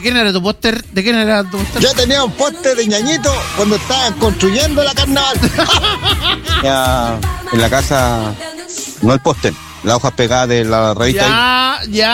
¿De quién era tu póster? Yo tenía un póster de Ñañito cuando estaban construyendo la carnaval. Ya, en la casa, no el póster, las hojas pegadas de la revista. Ya.